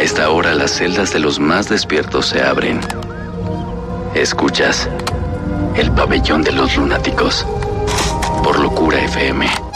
esta hora las celdas de los más despiertos se abren. Escuchas El Pabellón de los Lunáticos por Locura FM.